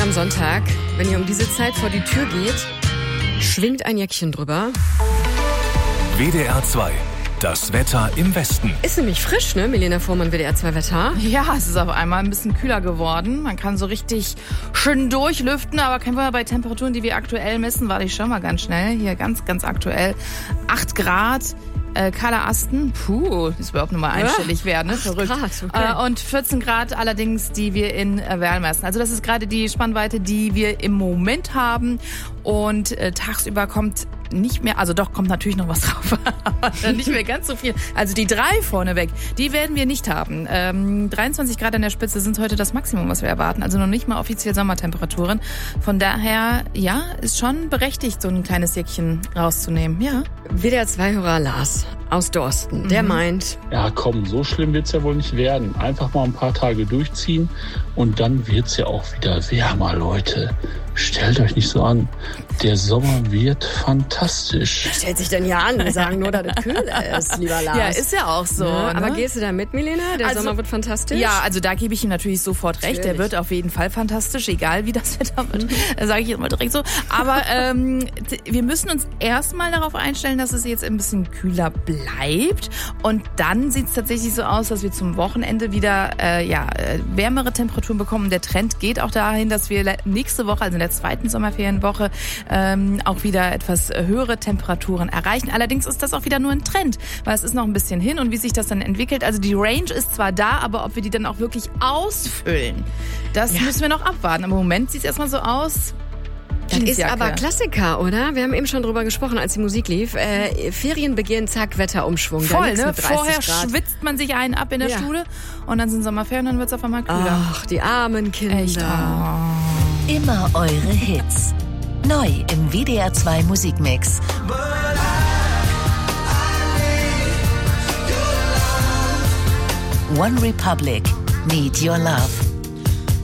Am Sonntag, wenn ihr um diese Zeit vor die Tür geht, schwingt ein Jäckchen drüber. WDR 2. Das Wetter im Westen. Ist nämlich frisch, ne? Milena Fuhrmann, WDR 2 Wetter. Ja, es ist auf einmal ein bisschen kühler geworden. Man kann so richtig schön durchlüften, aber kein Wunder, bei Temperaturen, die wir aktuell messen, warte ich schon mal ganz schnell. Hier ganz, ganz aktuell. 8 Grad. Kahler Asten, das überhaupt nochmal einstellig werden, ne? Verrückt. Grad, okay. Und 14 Grad allerdings, die wir in Werl messen. Also das ist gerade die Spannweite, die wir im Moment haben. Und tagsüber kommt nicht mehr, also doch, kommt natürlich noch was drauf, aber nicht mehr ganz so viel. Also die 3 vorneweg, die werden wir nicht haben. 23 Grad an der Spitze sind heute das Maximum, was wir erwarten. Also noch nicht mal offiziell Sommertemperaturen. Von daher, ja, ist schon berechtigt, so ein kleines Jäckchen rauszunehmen, ja. WDR 2-Hörer Lars aus Dorsten, der meint... Ja komm, so schlimm wird's ja wohl nicht werden. Einfach mal ein paar Tage durchziehen und dann wird's ja auch wieder wärmer, Leute. Stellt euch nicht so an. Der Sommer wird fantastisch. Stellt sich denn ja an, wir sagen nur, dass es kühl ist, lieber Lars. Ja, ist ja auch so. Ja, ne? Aber gehst du da mit, Milena? Der Sommer wird fantastisch? Ja, also da gebe ich ihm natürlich sofort recht. Natürlich. Der wird auf jeden Fall fantastisch, egal wie das Wetter wird. Sage ich immer direkt so. Aber wir müssen uns erstmal darauf einstellen, dass es jetzt ein bisschen kühler bleibt. Und dann sieht es tatsächlich so aus, dass wir zum Wochenende wieder wärmere Temperaturen bekommen. Der Trend geht auch dahin, dass wir nächste Woche, also in der zweiten Sommerferienwoche, auch wieder etwas höhere Temperaturen erreichen. Allerdings ist das auch wieder nur ein Trend, weil es ist noch ein bisschen hin und wie sich das dann entwickelt. Also die Range ist zwar da, aber ob wir die dann auch wirklich ausfüllen, das müssen wir noch abwarten. Aber im Moment sieht es erstmal so aus. Das ist aber Klassiker, oder? Wir haben eben schon drüber gesprochen, als die Musik lief. Ferien zack, Wetterumschwung. Voll, ne? Vorher schwitzt man sich einen ab in der Schule und dann sind Sommerferien und dann wird es auf einmal kühler. Ach, die armen Kinder. Echt? Oh. Immer eure Hits. Neu im WDR 2 Musikmix. One Republic, Need Your Love.